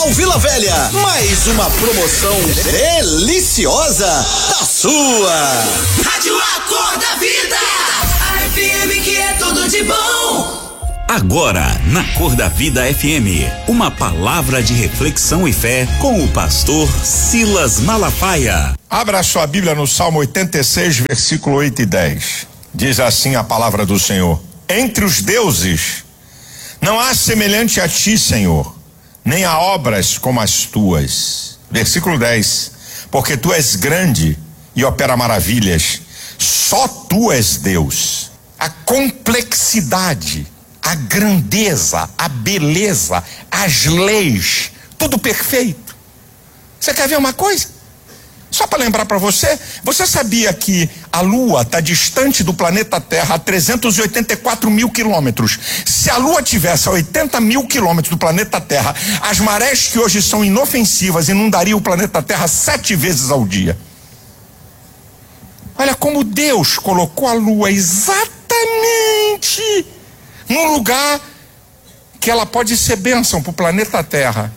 Jornal Vila Velha, mais uma promoção deliciosa da sua Rádio Acorda Vida, a FM que é tudo de bom. Agora, na Cor da Vida FM, uma palavra de reflexão e fé com o pastor Silas Malafaia. Abra sua Bíblia no Salmo 86, versículo 8 e 10. Diz assim a palavra do Senhor: entre os deuses não há semelhante a ti, Senhor, nem há obras como as tuas. Versículo 10: porque tu és grande e opera maravilhas, só tu és Deus. A complexidade, a grandeza, a beleza, as leis, tudo perfeito. Você quer ver uma coisa? Só para lembrar para você, você sabia que a Lua está distante do planeta Terra a 384 mil quilômetros? Se a Lua tivesse a 80 mil quilômetros do planeta Terra, as marés que hoje são inofensivas inundariam o planeta Terra 7 vezes ao dia. Olha como Deus colocou a Lua exatamente no lugar que ela pode ser bênção para o planeta Terra.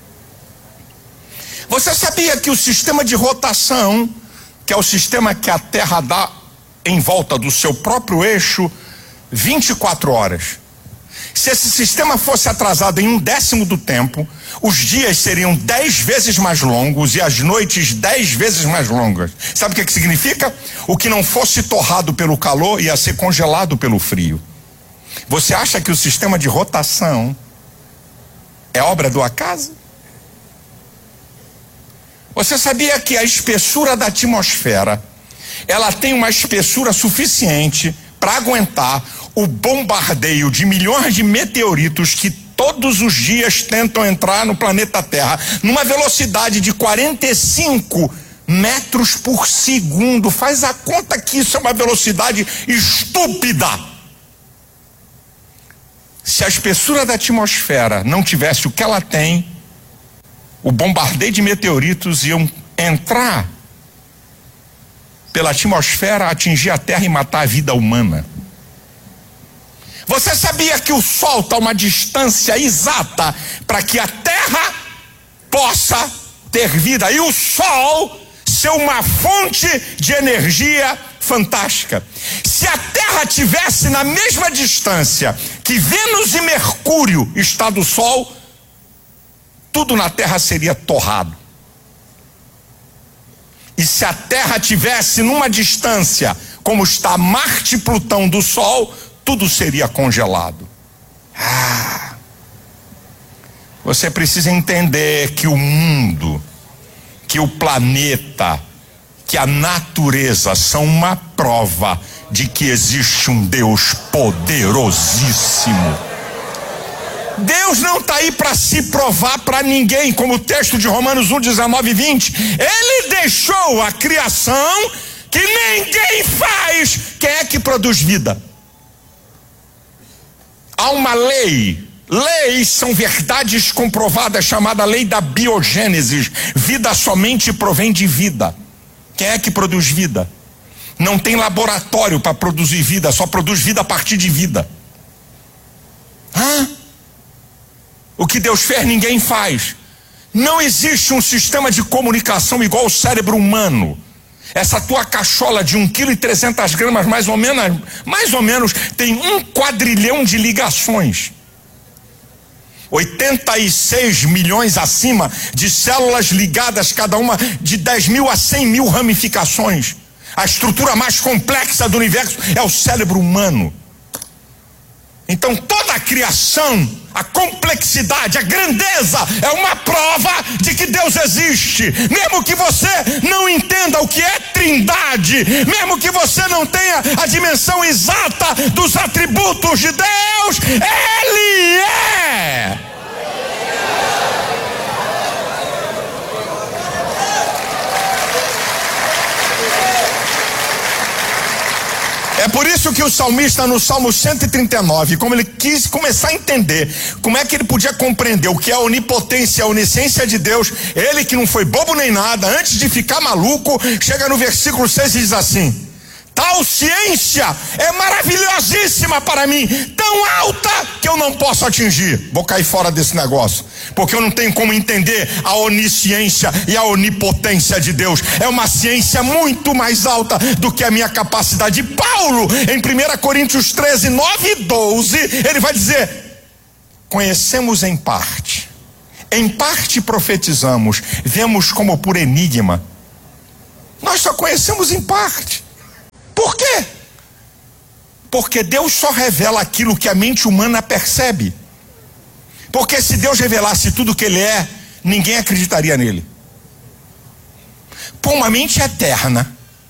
Você sabia que o sistema de rotação, que é o sistema que a Terra dá em volta do seu próprio eixo, 24 horas. Se esse sistema fosse atrasado em 1/10 do tempo, os dias seriam 10 vezes mais longos e as noites 10 vezes mais longas. Sabe o que significa? O que não fosse torrado pelo calor ia ser congelado pelo frio. Você acha que o sistema de rotação é obra do acaso? Você sabia que a espessura da atmosfera, ela tem uma espessura suficiente para aguentar o bombardeio de milhões de meteoritos que todos os dias tentam entrar no planeta Terra numa velocidade de 45 metros por segundo? Faz a conta que isso é uma velocidade estúpida. Se a espessura da atmosfera não tivesse o que ela tem, o bombardeio de meteoritos iam entrar pela atmosfera, atingir a Terra e matar a vida humana. Você sabia que o Sol está a uma distância exata para que a Terra possa ter vida e o Sol ser uma fonte de energia fantástica? Se a Terra tivesse na mesma distância que Vênus e Mercúrio está do Sol, tudo na Terra seria torrado. E se a Terra tivesse numa distância como está Marte e Plutão do Sol, tudo seria congelado. Você precisa entender que o mundo, que o planeta, que a natureza são uma prova de que existe um Deus poderosíssimo. Deus não está aí para se provar para ninguém, como o texto de Romanos 1, 19 e 20. Ele deixou a criação que ninguém faz. Quem é que produz vida? Há uma lei. Leis são verdades comprovadas, chamada lei da biogênese. Vida somente provém de vida. Quem é que produz vida? Não tem laboratório para produzir vida, só produz vida a partir de vida. O que Deus fez, ninguém faz. Não existe um sistema de comunicação igual ao cérebro humano. Essa tua cachola de 1,3 kg, mais ou menos, tem 1 quadrilhão de ligações. 86 milhões acima de células ligadas, cada uma de 10 mil a 100 mil ramificações. A estrutura mais complexa do universo é o cérebro humano. Então toda a criação, a complexidade, a grandeza é uma prova de que Deus existe. Mesmo que você não entenda o que é trindade, mesmo que você não tenha a dimensão exata dos atributos de Deus, Ele é. É por isso que o salmista no Salmo 139, como ele quis começar a entender como é que ele podia compreender o que é a onipotência, a onisciência de Deus, ele que não foi bobo nem nada, antes de ficar maluco, chega no versículo 6 e diz assim: tal ciência é maravilhosíssima para mim, tão alta que eu não posso atingir. Vou cair fora desse negócio. porque eu não tenho como entender a onisciência e a onipotência de Deus. É uma ciência muito mais alta do que a minha capacidade. Paulo, em 1 Coríntios 13, 9 e 12, ele vai dizer: conhecemos em parte profetizamos, vemos como por enigma. Nós só conhecemos em parte. Por quê? Porque Deus só revela aquilo que a mente humana percebe. Porque se Deus revelasse tudo o que Ele é, ninguém acreditaria nele. Por uma mente eterna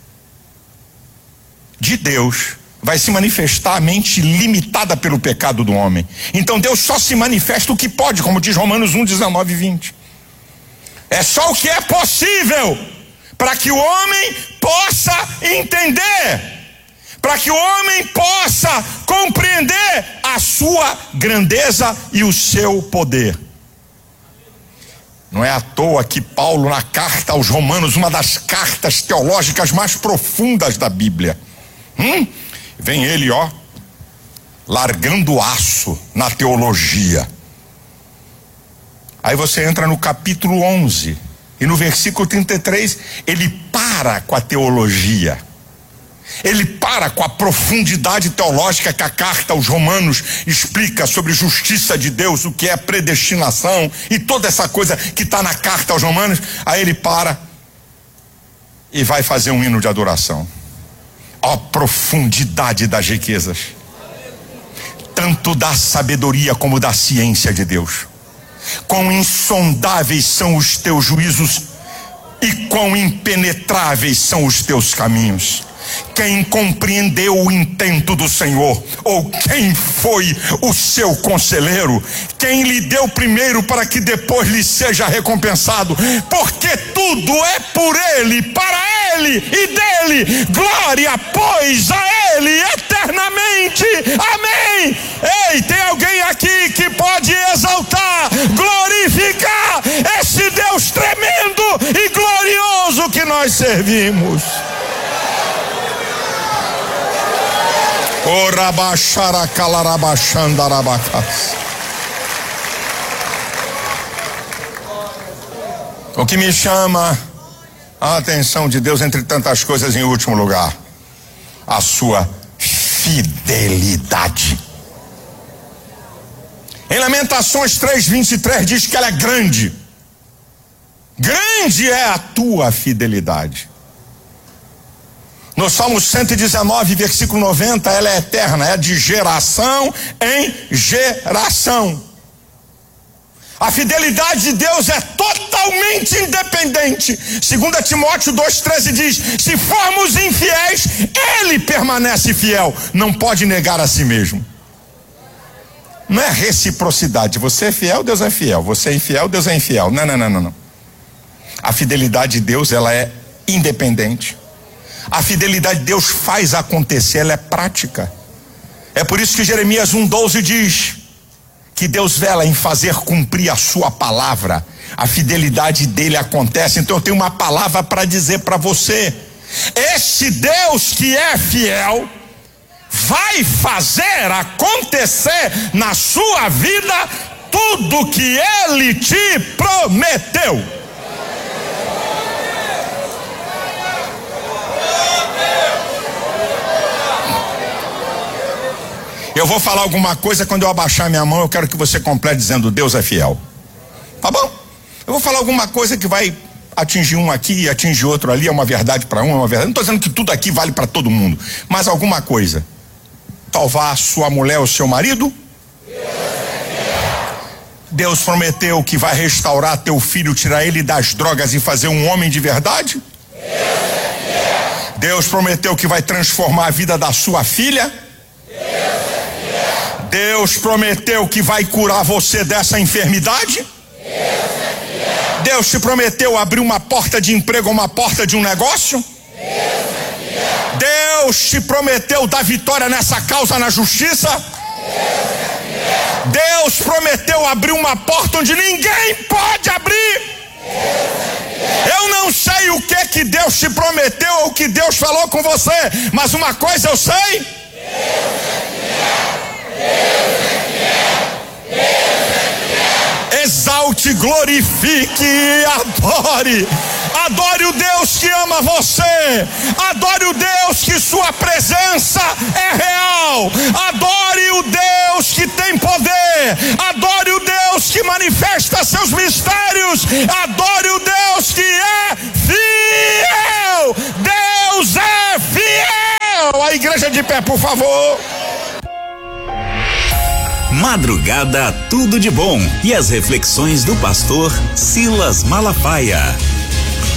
de Deus, vai se manifestar a mente limitada pelo pecado do homem. Então Deus só se manifesta o que pode, como diz Romanos 1, 19 e 20. É só o que é possível, para que o homem possa entender, para que o homem possa compreender a sua grandeza e o seu poder. Não é à toa que Paulo, na carta aos Romanos, uma das cartas teológicas mais profundas da Bíblia, vem ele, largando aço na teologia. Aí você entra no capítulo 11 e no versículo 33 ele para com a teologia. Ele para com a profundidade teológica que a carta aos Romanos explica sobre justiça de Deus, o que é predestinação e toda essa coisa que está na carta aos Romanos. Aí ele para e vai fazer um hino de adoração. Ó profundidade das riquezas, tanto da sabedoria como da ciência de Deus. Quão insondáveis são os teus juízos e quão impenetráveis são os teus caminhos. Quem compreendeu o intento do Senhor? Ou quem foi o seu conselheiro? Quem lhe deu primeiro para que depois lhe seja recompensado? Porque tudo é por Ele, para Ele e dele. Glória, pois, a Ele eternamente. Amém. Ei, tem alguém aqui que pode exaltar, glorificar esse Deus tremendo e glorioso que nós servimos? O que me chama a atenção de Deus, entre tantas coisas, em último lugar, a sua fidelidade. Em Lamentações 3:23 diz que ela é grande. Grande é a tua fidelidade. No Salmo 119, versículo 90, ela é eterna, é de geração em geração. A fidelidade de Deus é totalmente independente. 2 Timóteo 2,13 diz: se formos infiéis, Ele permanece fiel, não pode negar a si mesmo. Não é reciprocidade, você é fiel, Deus é fiel, você é infiel, Deus é infiel. Não. A fidelidade de Deus, ela é independente. A fidelidade de Deus faz acontecer, ela é prática. É por isso que Jeremias 1,12 diz que Deus vela em fazer cumprir a sua palavra. A fidelidade dele acontece. Então eu tenho uma palavra para dizer para você: esse Deus que é fiel vai fazer acontecer na sua vida tudo que Ele te prometeu. Eu vou falar alguma coisa, quando eu abaixar minha mão, eu quero que você complete dizendo: Deus é fiel. Tá bom? Eu vou falar alguma coisa que vai atingir um aqui e atingir outro ali, é uma verdade para um, é uma verdade. Não estou dizendo que tudo aqui vale para todo mundo, mas alguma coisa. Salvar sua mulher ou seu marido? Deus prometeu que vai restaurar teu filho, tirar ele das drogas e fazer um homem de verdade? Deus prometeu que vai transformar a vida da sua filha? Deus prometeu que vai curar você dessa enfermidade? Deus te prometeu abrir uma porta de emprego, uma porta de um negócio? Deus te prometeu dar vitória nessa causa na justiça? Deus prometeu abrir uma porta onde ninguém pode abrir? Eu não sei o que Deus te prometeu ou o que Deus falou com você, mas uma coisa eu sei: Deus é fiel. exalte, glorifique, adore. Adore o Deus que ama você. Adore o Deus que sua presença é real. Adore o Deus que tem poder. Adore o Deus que manifesta seus mistérios. Adore o Deus que é fiel. Deus é fiel. A igreja de pé, por favor. Madrugada Tudo de Bom e as reflexões do pastor Silas Malafaia.